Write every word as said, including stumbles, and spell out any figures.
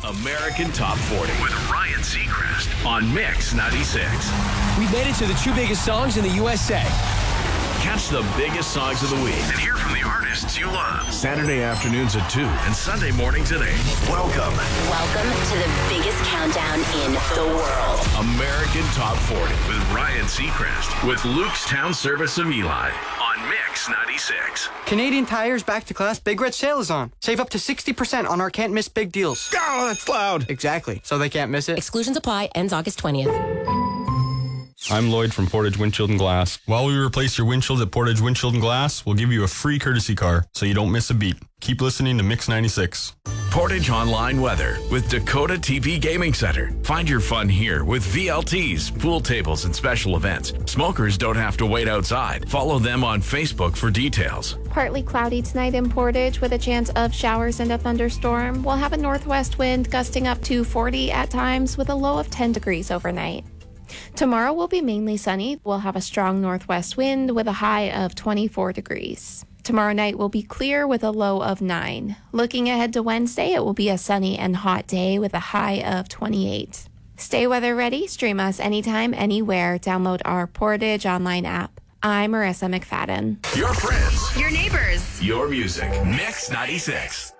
American Top forty with Ryan Seacrest on Mix ninety-six. We made it to the two biggest songs in the U S A. Catch the biggest songs of the week and hear from the artists you love. Saturday afternoons at two and Sunday mornings at eight. Welcome. Welcome to the biggest countdown in the world. American Top forty with Ryan Seacrest with Luke's Town Service of Eli on Mix ninety-six. Canadian Tire's Back to Class Big Red Sale is on. Save up to sixty percent on our can't miss big deals. Oh, that's loud. Exactly. So they can't miss it. Exclusions apply. Ends August twentieth. I'm Lloyd from Portage Windshield and Glass. While we replace your windshield at Portage Windshield and Glass, we'll give you a free courtesy car so you don't miss a beat. Keep listening to Mix ninety-six. Portage Online Weather with Dakota T P Gaming Center. Find your fun here with V L Ts, pool tables, and special events. Smokers don't have to wait outside. Follow them on Facebook for details. Partly cloudy tonight in Portage with a chance of showers and a thunderstorm. We'll have a northwest wind gusting up to forty at times with a low of ten degrees overnight. Tomorrow will be mainly sunny. We'll have a strong northwest wind with a high of twenty-four degrees. Tomorrow night will be clear with a low of nine. Looking ahead to Wednesday, it will be a sunny and hot day with a high of twenty-eight. Stay weather ready. Stream us anytime, anywhere. Download our Portage online app. I'm Marissa McFadden. Your friends. Your neighbors. Your music. Mix ninety-six.